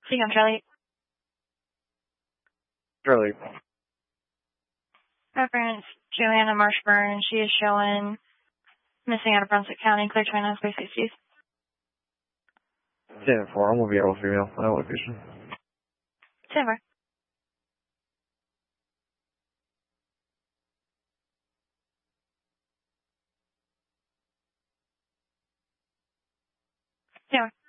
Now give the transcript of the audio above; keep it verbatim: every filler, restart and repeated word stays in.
See you, Charlie. Charlie. Reference Joanna Marshburn. She is showing missing out of Brunswick County, clear twenty-nine space sixties. ten four, I'm going to be able to female. No location. ten four. ten four.